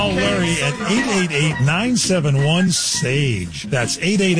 Call Larry at 888-971-SAGE. That's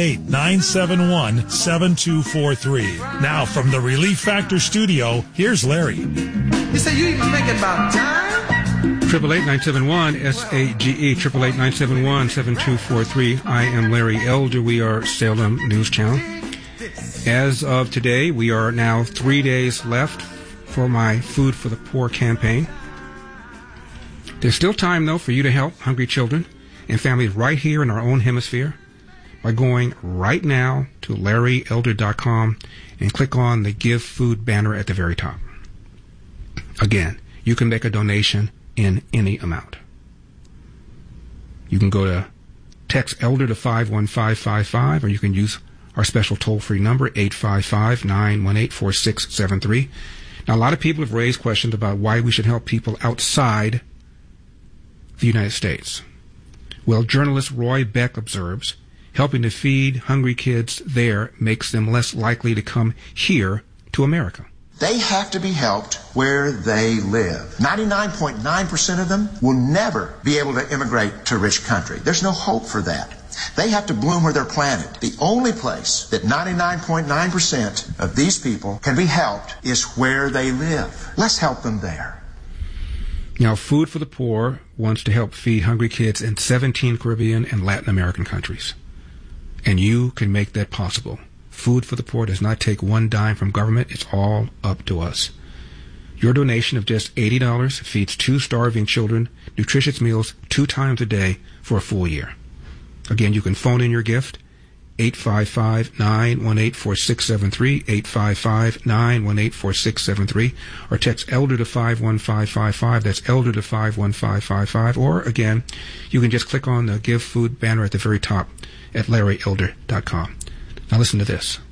888-971-7243. Now, from the Relief Factor studio, here's Larry. You say you even thinking about time? 888-971-SAGE, 888-971-7243. I am Larry Elder. We are Salem News Channel. As of today, we are now 3 days left for my Food for the Poor campaign. There's still time, though, for you to help hungry children and families right here in our own hemisphere by going right now to LarryElder.com and click on the Give Food banner at the very top. Again, you can make a donation in any amount. You can go to text Elder to 51555, or you can use our special toll-free number, 855-918-4673. Now, a lot of people have raised questions about why we should help people outside the United States. Well, journalist Roy Beck observes, helping to feed hungry kids there makes them less likely to come here to America. They have to be helped where they live. 99.9% of them will never be able to immigrate to a rich country. There's no hope for that. They have to bloom where they're planted. The only place that 99.9% of these people can be helped is where they live. Let's help them there. Now, Food for the Poor wants to help feed hungry kids in 17 Caribbean and Latin American countries. And you can make that possible. Food for the Poor does not take one dime from government. It's all up to us. Your donation of just $80 feeds 2 starving children nutritious meals 2 times a day for a full year. Again, you can phone in your gift, 855-918-4673, 855-918-4673, or text Elder to 51555. That's Elder to 51555. Or, again, you can just click on the Give Food banner at the very top at LarryElder.com. Now listen to this.